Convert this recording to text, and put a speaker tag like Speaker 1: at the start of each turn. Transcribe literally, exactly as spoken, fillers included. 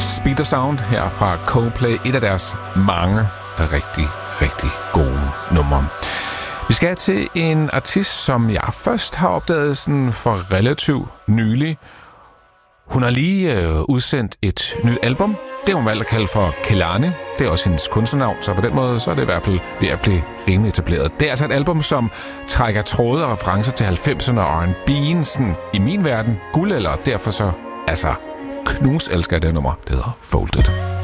Speaker 1: Speed the Sound her fra Coldplay, et af deres mange rigtig, rigtig gode numre. Vi skal til en artist, som jeg først har opdaget sådan for relativt nylig. Hun har lige øh, udsendt et nyt album. Det har hun valgt at kalde for Kehlani. Det er også hendes kunstnernavn, så på den måde så er det i hvert fald ved at blive rimelig etableret. Det er altså et album, som trækker tråde og referencer til halvfemserne og R and B'en, sådan i min verden guldalder. Derfor så, altså, knus elsker jeg det nummer, det hedder Folded.